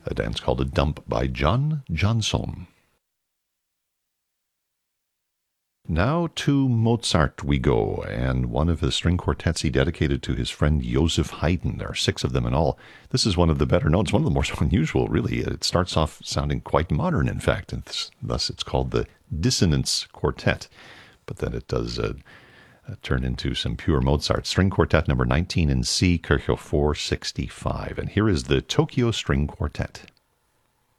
a dance called a dump by John Johnson. Now to Mozart we go, and one of the string quartets he dedicated to his friend Joseph Haydn. There are 6 of them in all. This is one of the better known. It's one of the more unusual, really. It starts off sounding quite modern, in fact, and thus it's called the Dissonance Quartet. But then it does turn into some pure Mozart. String Quartet number 19 in C, Kirchhoff 465. And here is the Tokyo String Quartet.